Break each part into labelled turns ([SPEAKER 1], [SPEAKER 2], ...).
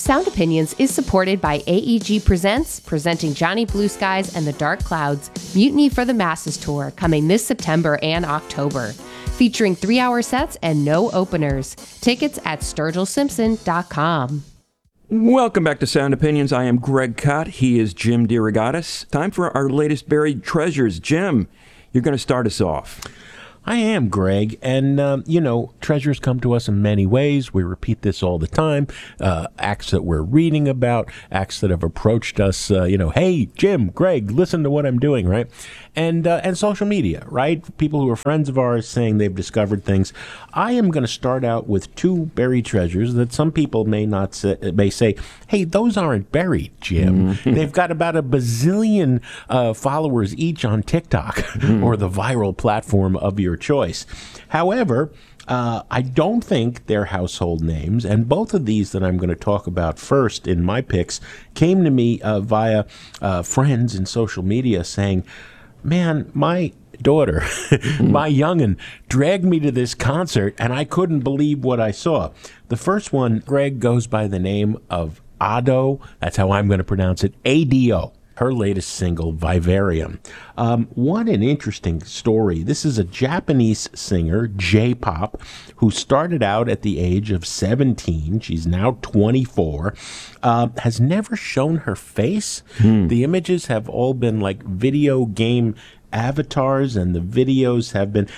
[SPEAKER 1] Sound Opinions is supported by AEG Presents, presenting Johnny Blue Skies and the Dark Clouds Mutiny for the Masses Tour, coming this September and October. Featuring 3-hour sets and no openers. Tickets at SturgillSimpson.com.
[SPEAKER 2] Welcome back to Sound Opinions. I am Greg Kot. He is Jim DeRogatis. Time for our latest buried treasures. Jim, you're going to start us off.
[SPEAKER 3] I am, Greg, and, treasures come to us in many ways. We repeat this all the time. Acts that we're reading about, acts that have approached us, hey, Jim, Greg, listen to what I'm doing, right? And social media, right? People who are friends of ours saying they've discovered things. I am going to start out with 2 buried treasures that some people may say, hey, those aren't buried, Jim. Mm-hmm. They've got about a bazillion followers each on TikTok or the viral platform of your choice. However, I don't think they're household names, and both of these that I'm going to talk about first in my picks came to me via friends in social media saying, man, my daughter, my young'un, dragged me to this concert, and I couldn't believe what I saw. The first one, Greg, goes by the name of Ado. That's how I'm going to pronounce it, A-D-O. Her latest single, Vivarium. What an interesting story. This is a Japanese singer, J-pop, who started out at the age of 17. She's now 24. Has never shown her face. The images have all been like video game avatars, and the videos have been,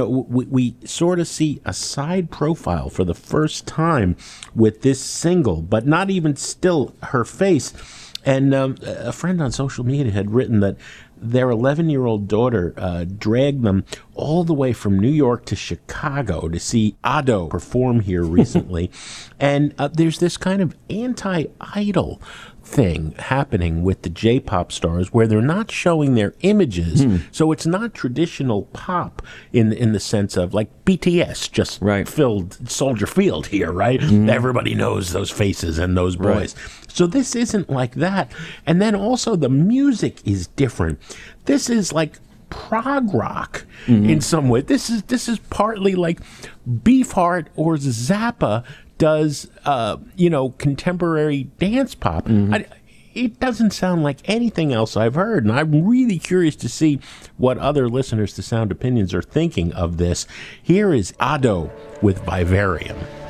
[SPEAKER 3] we sort of see a side profile for the first time with this single, but not even still her face. And a friend on social media had written that their 11-year-old daughter dragged them all the way from New York to Chicago to see Ado perform here recently. And there's this kind of anti-idol thing happening with the J-pop stars where they're not showing their images. So it's not traditional pop in the sense of like BTS just filled Soldier Field here, right? Everybody knows those faces and those boys. So this isn't like that. And then also the music is different. This is like prog rock in some way. This is partly like Beefheart or Zappa does, contemporary dance pop. It doesn't sound like anything else I've heard, and I'm really curious to see what other listeners to Sound Opinions are thinking of this. Here is Ado with Vivarium.